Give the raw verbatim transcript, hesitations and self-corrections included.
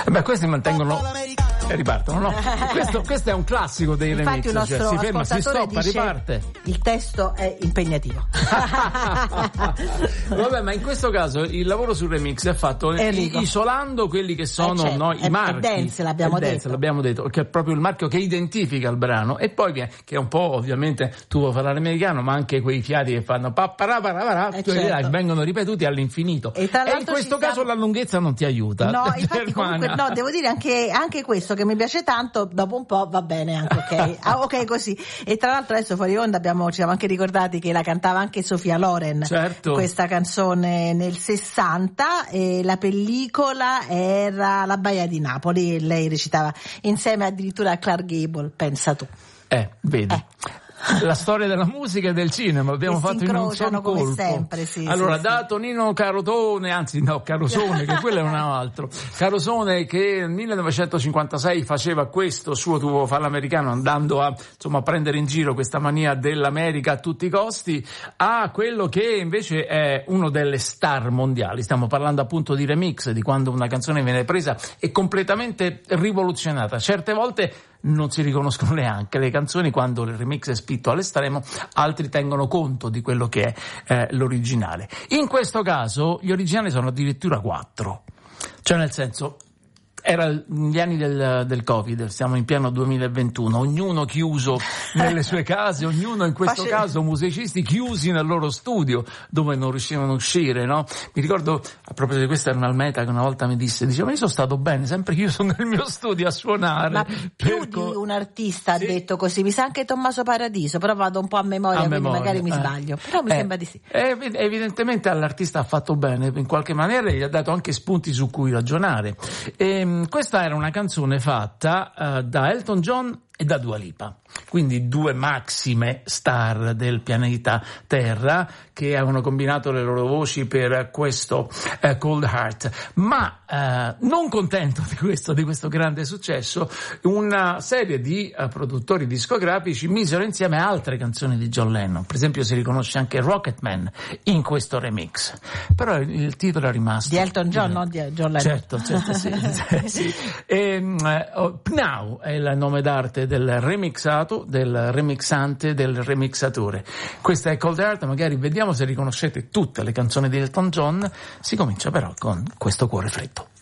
Beh, questi mantengono e ripartono, no? Questo, questo è un classico dei Infatti remix, cioè si ferma, si stoppa, riparte. Il testo è impegnativo. Vabbè, ma in questo caso il lavoro sul remix è fatto Enrico. isolando quelli che sono eh certo, no, i è, marchi. È dance, l'abbiamo è detto. Dance, l'abbiamo detto, che è proprio il marchio che identifica il brano, e poi viene, che è un po' ovviamente, tu vuoi parlare americano, ma anche quei fiati che fanno papparapara, eh certo. vengono ripetuti all'infinito. E, tra e in questo caso siamo... la lunghezza non ti aiuta. No, infatti comunque, no, devo dire anche, anche questo che mi piace tanto, dopo un po' va bene anche, ok. Ah, ok così. E tra l'altro adesso fuori onda abbiamo, ci siamo anche ricordati che la cantava anche Sofia Loren, certo. questa canzone nel sessanta, e la pellicola era La Baia di Napoli e lei recitava insieme addirittura a Clark Gable, pensa tu. Eh, vedi. Eh. La storia della musica e del cinema abbiamo che fatto in un solo come colpo. Sempre, sì, allora sì, da sì. Tonino Carotone, anzi no, Carosone, che quello è un altro. Carosone che nel millenovecentocinquantasei faceva questo suo Tu vuoi farlo americano, andando a insomma a prendere in giro questa mania dell'America a tutti i costi, a quello che invece è uno delle star mondiali. Stiamo parlando appunto di remix, di quando una canzone viene presa e completamente rivoluzionata. Certe volte non si riconoscono neanche le canzoni quando il remix è spinto all'estremo, altri tengono conto di quello che è eh, l'originale. In questo caso gli originali sono addirittura quattro, cioè nel senso era gli anni del, del Covid, siamo in pieno duemilaventuno, ognuno chiuso nelle sue case, ognuno in questo Face... caso musicisti chiusi nel loro studio dove non riuscivano a uscire, no? Mi ricordo, a proposito di questo, era un Almeta che una volta mi disse, diceva, io sono stato bene, sempre chiuso nel mio studio a suonare. Ma più per... di un artista sì. ha detto così, mi sa anche Tommaso Paradiso, però vado un po' a memoria, a quindi memoria, magari mi eh. sbaglio, però mi eh, sembra di sì. Ev- evidentemente all'artista ha fatto bene, in qualche maniera gli ha dato anche spunti su cui ragionare. E, questa era una canzone fatta uh, da Elton John e da Dua Lipa, quindi due massime star del pianeta Terra che avevano combinato le loro voci per questo uh, Cold Heart. Ma uh, non contento di questo, di questo grande successo, una serie di uh, produttori discografici misero insieme altre canzoni di John Lennon. Per esempio si riconosce anche Rocketman in questo remix, però il, il titolo è rimasto di Elton John, non di John Lennon. Certo, certo, sì. sì. E, uh, Pnau è il nome d'arte del remixato, del remixante, del remixatore. Questa è Cold Heart, magari vediamo se riconoscete tutte le canzoni di Elton John. Si comincia però con Questo cuore freddo.